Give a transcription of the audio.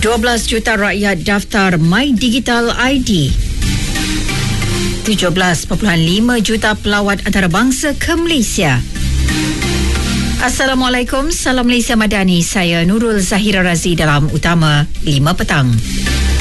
12 juta rakyat daftar My Digital ID. 17.5 juta pelawat antarabangsa ke Malaysia. Assalamualaikum, salam Malaysia Madani. Saya Nurul Zahira Razi dalam Utama 5 Petang.